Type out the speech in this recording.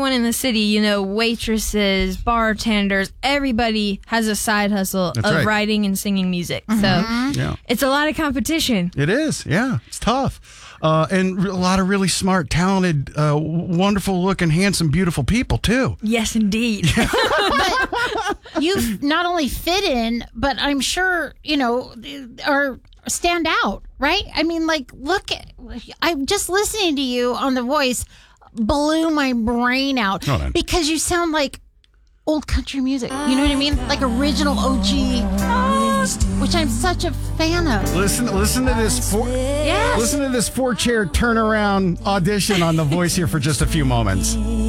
everyone in the city, waitresses, bartenders, everybody has a side hustle That's of right. writing and singing music. So it's a lot of competition. It is. Yeah, it's tough. And a lot of really smart, talented, wonderful-looking, handsome, beautiful people, too. Yes, indeed. But you not only fit in, but I'm sure, are stand out, right? I mean, look at, I'm just listening to you on The Voice blew my brain out Hold on. because you sound like old country music. You know what I mean? Like original OG, which I'm such a fan of. Listen to this. Listen to this 4-chair turnaround audition on The Voice here for just a few moments.